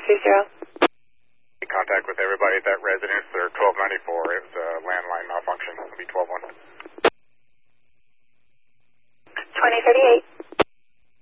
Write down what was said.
Contact with everybody at that residence. They're 1294. It was a landline malfunction. It'll be 121. 2038.